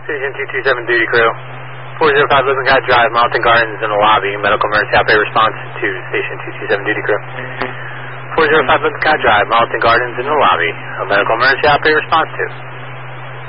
Station 227 duty crew. 405 Lippincott Drive, Mountain Gardens in the lobby. Medical emergency operator response to Station 227 duty crew. 405 Lippincott Drive, Mountain Gardens in the lobby. A medical emergency operator response to.